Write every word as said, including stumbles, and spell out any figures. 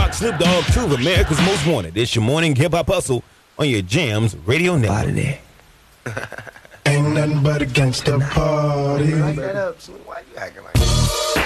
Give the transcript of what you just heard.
Tupac, Snoop Dogg, two of America's Most Wanted. It's your morning hip-hop hustle on your Jams Radio Network. Ain't nothing but a gangsta party. Like that up, Snoop. Why you acting like that?